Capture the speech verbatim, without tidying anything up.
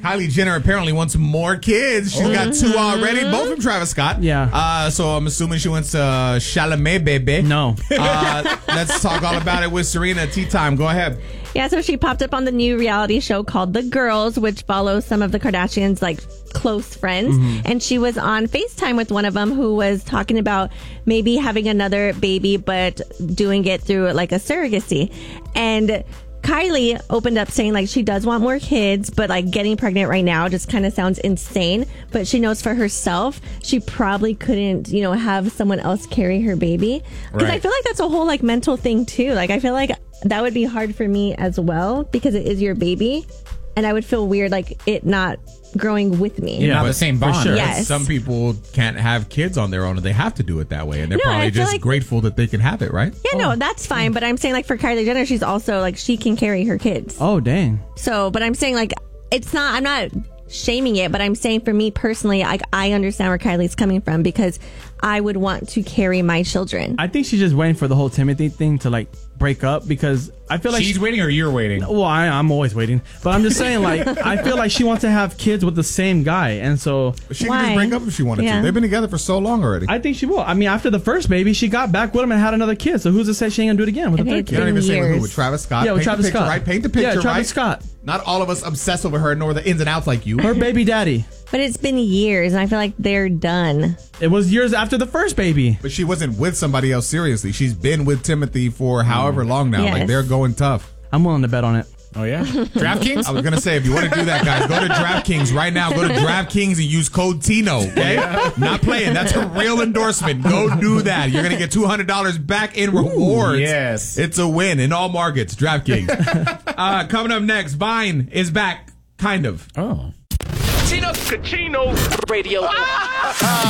Kylie Jenner apparently wants more kids. She's got two already, both from Travis Scott. Yeah. Uh, so I'm assuming she wants uh, Chalamet, baby. No. Uh, let's talk all about it with Serena. Tea time. Go ahead. Yeah, so she popped up on the new reality show called The Girls, which follows some of the Kardashians' like close friends. Mm-hmm. And she was on FaceTime with one of them who was talking about maybe having another baby, but doing it through like a surrogacy. And Kylie opened up saying like she does want more kids, but like getting pregnant right now just kind of sounds insane. But she knows for herself, she probably couldn't, you know, have someone else carry her baby. Because Right. I feel like that's a whole like mental thing too. Like I feel like that would be hard for me as well because it is your baby. And I would feel weird like it not growing with me. Yeah, not but the same bond. for sure. right? Yes. Some people can't have kids on their own, and they have to do it that way. And they're No, probably I feel just like- grateful that they can have it, right? Yeah, no, that's fine. But I'm saying like for Kylie Jenner, she's also like she can carry her kids. Oh, dang. So, but I'm saying like it's not. I'm not shaming it, but I'm saying for me personally, like I understand where Kylie's coming from because I would want to carry my children. I think she's just waiting for the whole Timothy thing to like break up because I feel like She's she- waiting or you're waiting? Well, I, I'm always waiting, but I'm just saying, like, I feel like she wants to have kids with the same guy, and so But she Why? can just break up if she wanted Yeah. to. They've been together for so long already. I think she will. I mean, after the first baby, she got back with him and had another kid. So who's to say she ain't gonna do it again with Okay, a third it's You kid? don't even say with who? years. With Travis Scott? Yeah, with Paint Travis the picture, Scott. right? Paint the picture, Yeah, Travis right? Scott. Not all of us obsess over her, nor the ins and outs like you. Her baby daddy. But it's been years, and I feel like they're done. It was years after the first baby. But she wasn't with somebody else seriously. She's been with Timothy for however long now. Yes. Like, they're going tough. I'm willing to bet on it. Oh, yeah? DraftKings? I was going to say, if you want to do that, guys, go to DraftKings right now. Go to DraftKings and use code Tino, okay? Not playing. That's a real endorsement. Go do that. You're going to get two hundred dollars back in rewards. yes. It's a win in all markets. DraftKings. uh, coming up next, Vine is back, kind of. Oh. Tino Cucino Radio.